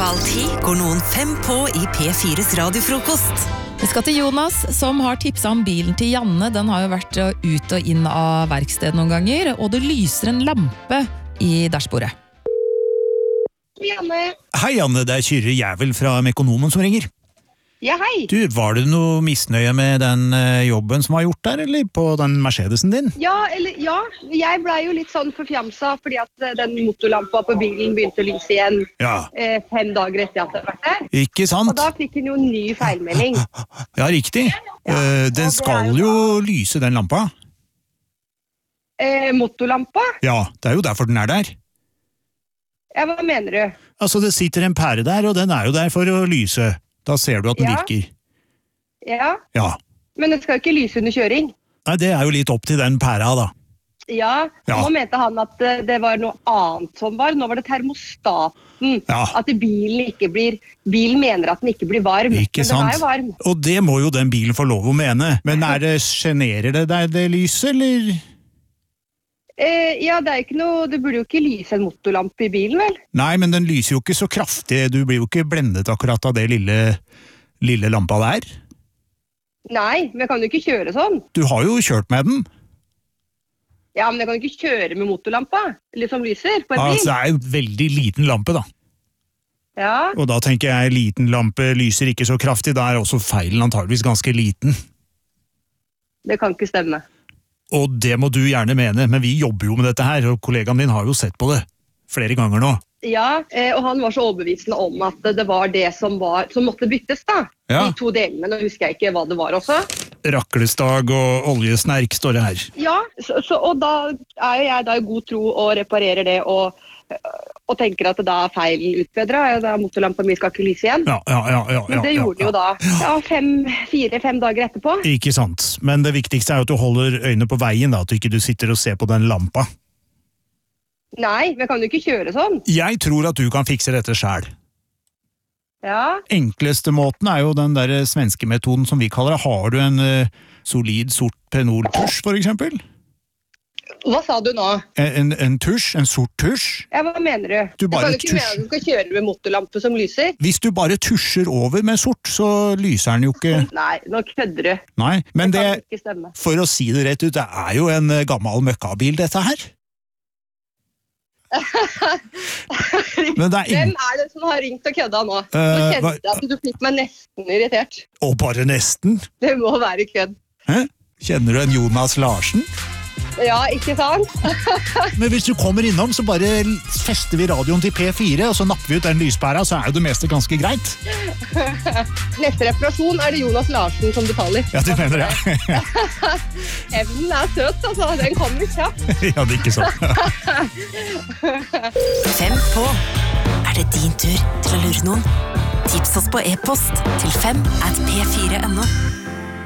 halv 10 går noen 5 på i P4s radiofrokost. Vi skal til Jonas, som har tipset om bilen til Janne. Den har jo vært ut og inn av verksted noen ganger, og det lyser en lampe i dashbordet. Janne. Hei Janne, det Kyrre Jævel fra Mekonomen som ringer. Ja, hei. Du, var det noe misnøye med den jobben som var gjort der, eller på den Mercedesen din? Ja, jeg ble jo litt sånn forfjamsa, fordi at den motorlampa på bilen begynte å lyse igjen 5 dager etter at det hadde vært der. Ikke sant? Og da fikk hun jo en ny feilmelding. Ja, riktig. Den skal jo lyse, den lampa. Motorlampa? Ja, det jo derfor den der. Ja, hva mener du? Altså, det sitter en pære der, og den jo der for å lyse. Da ser du at den virker. Ja. Ja. Men den skal jo ikke lyse under kjøring. Nei, det jo litt opp til den pæra, da. Ja, nå mente han at det var noe annet som var. Nå var det termostaten. Ja. At bilen mener at den ikke blir varm. Ikke sant? Men den jo varm. Og det må jo den bilen få lov å mene. Men generer det deg det lyset, eller? Ja, det ikke noe, det burde jo ikke lyse en motorlampe i bilen, vel? Nei, men den lyser jo ikke så kraftig, du blir jo ikke blendet akkurat av det lille lampa der. Nei, men jeg kan jo ikke kjøre sånn. Du har jo kjørt med den. Ja, men jeg kan jo ikke kjøre med motorlampa, eller som lyser på en bil. Altså, det jo en veldig liten lampe da. Ja. Og da tenker jeg, liten lampe lyser ikke så kraftig, da også feilen antageligvis ganske liten. Det kan ikke stemme. Og det må du gjerne mene, men vi jobber jo med dette her, og kollegaen din har jo sett på det flere ganger nå. Ja, og han var så overbevisende om at det var det som måtte byttes da. Ja. De 2 delene, nå husker jeg ikke hva det var også. Raklestag og oljesnerk står det her. Ja, og da jeg da i god tro og reparerer det, og tenker at det da feilen utbedret, da motorlampen min skal ikke lyse igjen. Ja. Men det gjorde den jo da 4-5 dager etterpå. Ikke sant, men det viktigste jo at du holder øynene på veien da, at du ikke sitter og ser på den lampa. Nei, men kan du ikke kjøre sånn? Jeg tror at du kan fikse dette selv. Ja. Enkleste måten jo den der svenske metoden som vi kaller det. Har du en solid sort penoltusj for eksempel? Hva sa du nå? En tusj, en sort tusj. Ja, hva mener du? Du bare kan ikke mene at du skal kjøre med motorlampe som lyser. Hvis du bare tusjer over med sort, så lyser den jo ikke. Nei, nå kødder du. Nei, men det kan ikke stemme. For å si det rett ut, det jo en gammel møkkabil dette her. Men Hvem det som har ringt og kødda nå? Nå kjente jeg at du fikk meg nesten irritert. Og bare nesten? Det må være kødd. Hæ? Kjenner du en Jonas Larsen? Ja, ikke sant? Men hvis du kommer innom, så bare fester vi radioen til P4, og så napper vi ut den lyspæra, så jo det meste ganske greit. Neste reparasjon det Jonas Larsen som betaler. Ja, det mener jeg. Hevnen søt, altså. Den kommer kjapt. Ja, det ikke sånn. 5 på. Det din tur til å lure noen? Tips oss på e-post til 5@p4.no.